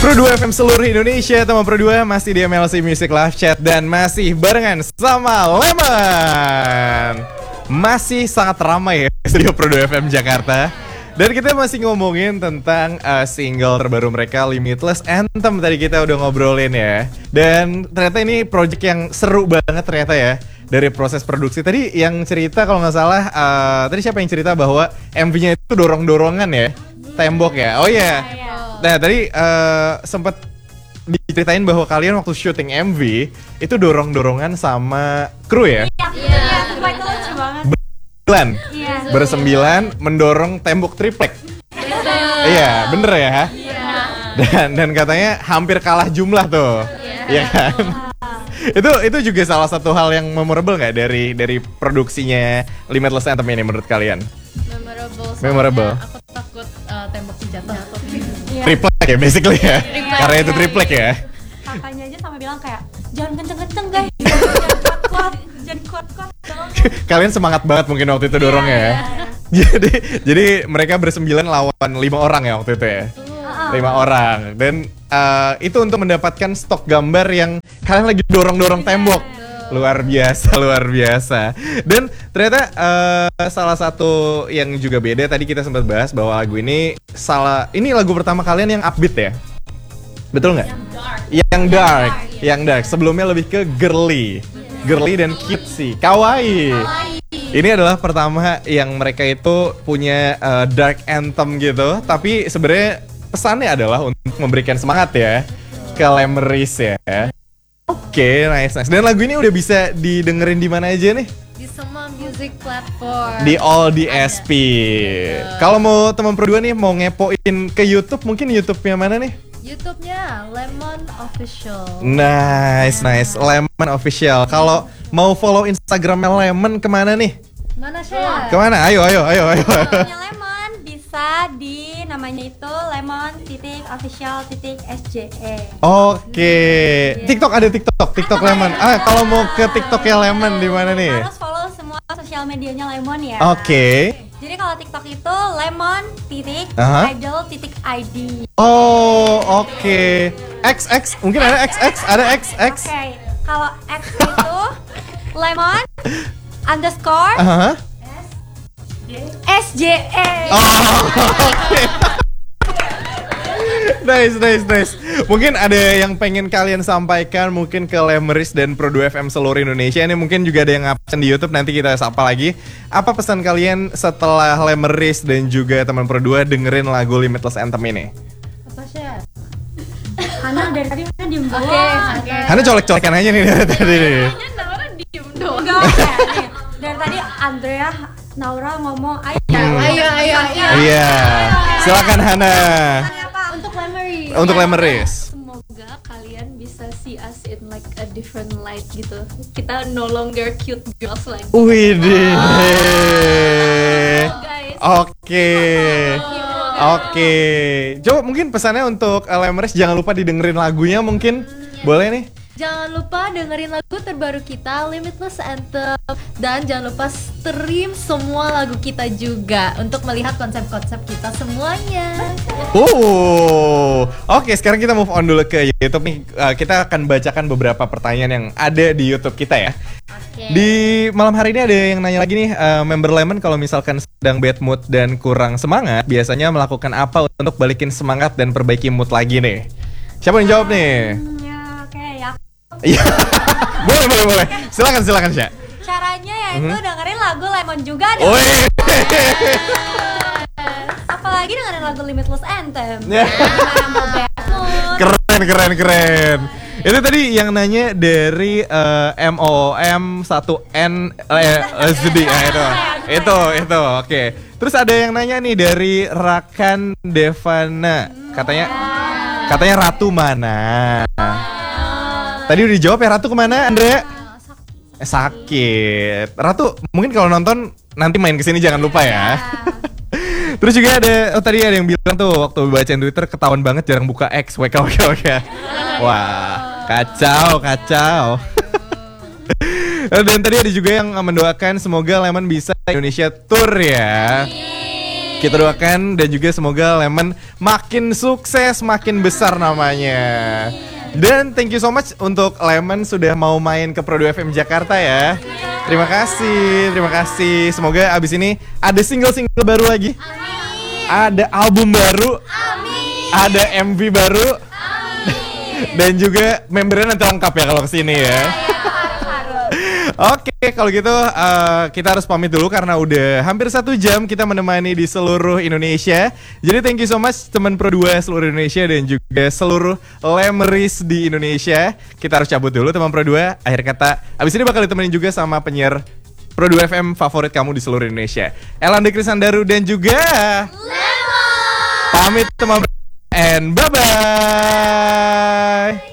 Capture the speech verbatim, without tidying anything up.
Pro dua F M seluruh Indonesia, teman Pro dua masih di M L C Music Live Chat dan masih barengan sama Lemon. Masih sangat ramai ya studio Pro dua F M Jakarta. Dan kita masih ngomongin tentang uh, single terbaru mereka, Limitless Anthem. Tadi kita udah ngobrolin ya. Dan ternyata ini project yang seru banget ternyata ya. Dari proses produksi tadi yang cerita kalau nggak salah, uh, tadi siapa yang cerita bahwa M V-nya itu dorong-dorongan ya, tembok ya. Oh iya. Yeah. Nah tadi uh, sempat diceritain bahwa kalian waktu syuting M V itu dorong-dorongan sama kru ya? Iya, iya, itu lucu banget. Bersembilan, iya. Bersembilan mendorong tembok triplek. Iya, bener ya? Iya. Dan dan katanya hampir kalah jumlah tuh, iya kan? itu itu juga salah satu hal yang memorable nggak dari dari produksinya Limitless Anthem ini menurut kalian? Memorable. Memorable. Aku takut uh, tembok jatuh. Iya. Triplek ya basically ya. Triplek. Karena itu triplek ya. Kakaknya aja sama bilang kayak jangan kenceng-kenceng guys, jangan kuat-kuat, jangan kuat-kuat. Kalian semangat banget mungkin waktu itu dorong ya. Yeah. jadi jadi mereka bersembilan lawan lima orang ya waktu itu ya. Uh. Lima orang dan uh, itu untuk mendapatkan stok gambar yang kalian lagi dorong-dorong tembok. Luar biasa, luar biasa. Dan ternyata uh, salah satu yang juga beda tadi kita sempat bahas bahwa lagu ini salah ini lagu pertama kalian yang upbeat ya. Betul nggak? Yang dark. Yang dark, yang dark. Sebelumnya lebih ke girly. Girly dan cutesy, kawaii. Ini adalah pertama yang mereka itu punya uh, dark anthem gitu, tapi sebenarnya pesannya adalah untuk memberikan semangat ya ke Lemeris ya. Oke, okay, nice, nice. Dan lagu ini udah bisa didengerin di mana aja nih? Di semua music platform. Di all D S P. Kalau mau teman Pro dua nih mau ngepoin ke YouTube, mungkin YouTube-nya mana nih? YouTube-nya Lemon Official. Nice, nice. Lemon Official. Kalau mau follow Instagramnya Lemon kemana nih? Mana sih? Kemana? Ayo, ayo, ayo, ayo. Lemon bisa di namanya itu lemon titik official titik S J E. Oke. Yeah. TikTok ada TikTok, TikTok ah, Lemon. Ah, kalau mau ke TikToknya Lemon di mana nih? Harus follow semua sosial medianya Lemon ya. Oke. Okay. Jadi kalau TikTok itu lemon titik uh-huh. idol titik I D. Oh, oke. Okay. X X mungkin ada X X, ada X X. Oke. Okay. Kalau X itu lemon underscore uh-huh. S J E. Oh, okay. Nice, nice, nice. Mungkin ada yang pengen kalian sampaikan mungkin ke Lemeris dan Pro dua F M seluruh Indonesia. Ini mungkin juga ada yang ngabsen di YouTube, nanti kita sapa lagi. Apa pesan kalian setelah Lemeris dan juga teman Pro dua dengerin lagu Limitless Anthem ini? Apa sih? Hana dari tadi Hana diem doang. Oke, oke. Hana colek-colekan aja nih dari tadi. Kayaknya Naura diem doang. Enggak, nih. Dari tadi Andrea Naura ngomong ayo, hmm. ayo, ayo, ayo. Iya, silakan Hana. Untuk Lemeris. Untuk Lemeris. Semoga kalian bisa see us in like a different light gitu. Kita no longer cute girls lagi. Widih. Oh, Oke. Oke. Coba mungkin pesannya untuk Lemeris, jangan lupa didengerin lagunya mungkin. Hmm, boleh nih. Jangan lupa dengerin lagu terbaru kita Limitless Anthem. Dan jangan lupa stream semua lagu kita juga untuk melihat konsep-konsep kita semuanya. Oh, oke. Sekarang kita move on dulu ke YouTube nih. Uh, kita akan bacakan beberapa pertanyaan yang ada di YouTube kita ya. Okay. Di malam hari ini ada yang nanya lagi nih, uh, member Lemon kalau misalkan sedang bad mood dan kurang semangat, biasanya melakukan apa untuk balikin semangat dan perbaiki mood lagi nih? Siapa yang jawab nih? Iya, boleh, boleh, boleh. Silakan, silakan, Sya. Caranya ya itu mm-hmm. dengerin lagu Lemon juga deh. Oh, apalagi dengerin lagu Limitless Anthem. Yeah. Keren, keren, keren. Itu tadi yang nanya dari uh, M O M satu N S D ya itu. Itu, itu, oke. Okay. Terus ada yang nanya nih dari Rakan Devana. Katanya, katanya Ratu mana? Tadi udah dijawab ya, Ratu kemana, Andre? Eh, sakit. Ratu, mungkin kalau nonton nanti main kesini jangan lupa ya. Terus juga ada, oh tadi ada yang bilang tuh waktu bacain Twitter ketahuan banget jarang buka X, W K W K W K. Wah, kacau, kacau. Dan tadi ada juga yang mendoakan semoga Lemon bisa Indonesia Tour ya. Kita doakan dan juga semoga Lemon makin sukses, makin besar namanya. Dan thank you so much untuk Lemon sudah mau main ke Produk F M Jakarta ya. Terima kasih, terima kasih. Semoga abis ini ada single-single baru lagi. Ada album baru. Ada M V baru. Dan juga membernya nanti lengkap ya kalau kesini ya. Oke, kalau gitu uh, kita harus pamit dulu karena udah hampir satu jam kita menemani di seluruh Indonesia. Jadi thank you so much teman Pro dua seluruh Indonesia dan juga seluruh Lemeris di Indonesia. Kita harus cabut dulu teman Pro dua. Akhir kata, abis ini bakal ditemenin juga sama penyiar Pro dua F M favorit kamu di seluruh Indonesia, Elanda Krisandaru dan juga Lemon. Pamit teman and bye-bye.